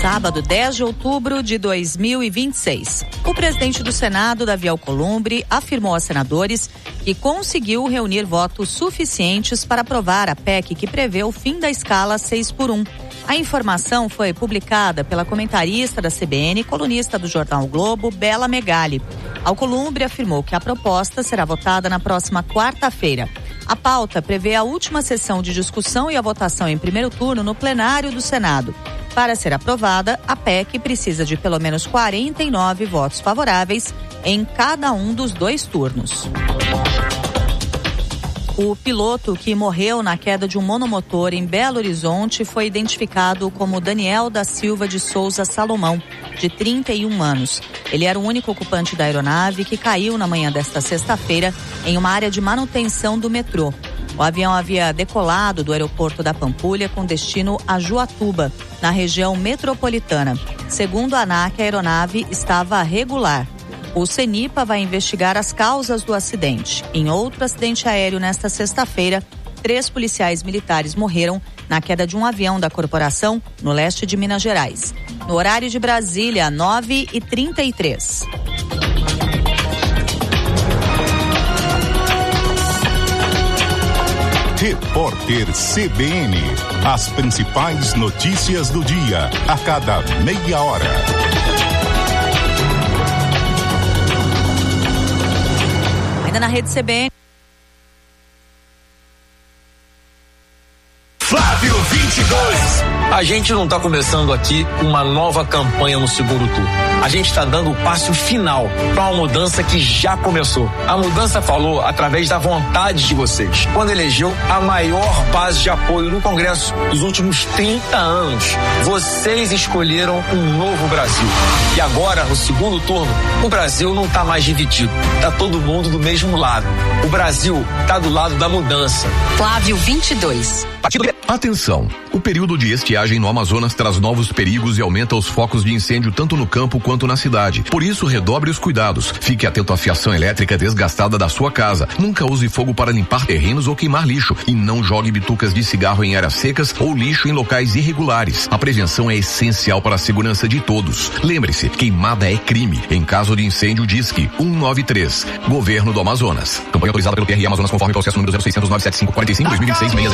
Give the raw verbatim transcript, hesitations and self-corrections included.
sábado, dez de outubro de dois mil e vinte e seis. O presidente do Senado, Davi Alcolumbre, afirmou aos senadores que conseguiu reunir votos suficientes para aprovar a P E C que prevê o fim da escala seis por um. A informação foi publicada pela comentarista da C B N e colunista do jornal o Globo, Bela Megali. Alcolumbre afirmou que a proposta será votada na próxima quarta-feira. A pauta prevê a última sessão de discussão e a votação em primeiro turno no plenário do Senado. Para ser aprovada, a P E C precisa de pelo menos quarenta e nove votos favoráveis em cada um dos dois turnos. O piloto que morreu na queda de um monomotor em Belo Horizonte foi identificado como Daniel da Silva de Souza Salomão, de trinta e um anos. Ele era o único ocupante da aeronave que caiu na manhã desta sexta-feira em uma área de manutenção do metrô. O avião havia decolado do aeroporto da Pampulha com destino a Juatuba, na região metropolitana. Segundo a ANAC, a aeronave estava regular. O CENIPA vai investigar as causas do acidente. Em outro acidente aéreo nesta sexta-feira, três policiais militares morreram na queda de um avião da corporação no leste de Minas Gerais. No horário de Brasília, nove e trinta e três. Repórter C B N. As principais notícias do dia, a cada meia hora. Ainda na rede C B N. Flávio vinte e dois. A gente não está começando aqui uma nova campanha no segundo turno. A gente está dando o passo final para uma mudança que já começou. A mudança falou através da vontade de vocês, quando elegeu a maior base de apoio no Congresso dos últimos trinta anos. Vocês escolheram um novo Brasil. E agora, no segundo turno, o Brasil não está mais dividido. Está todo mundo do mesmo lado. O Brasil está do lado da mudança. Flávio vinte e dois. Atenção! O período de estiagem no Amazonas traz novos perigos e aumenta os focos de incêndio tanto no campo quanto na cidade. Por isso, redobre os cuidados. Fique atento à fiação elétrica desgastada da sua casa. Nunca use fogo para limpar terrenos ou queimar lixo. E não jogue bitucas de cigarro em áreas secas ou lixo em locais irregulares. A prevenção é essencial para a segurança de todos. Lembre-se, queimada é crime. Em caso de incêndio, disque um nove três. Governo do Amazonas. Campanha autorizada pelo P R Amazonas conforme processo número zero seiscentos, novecentos e setenta e cinco, quarenta e cinco, dois mil e vinte e seis,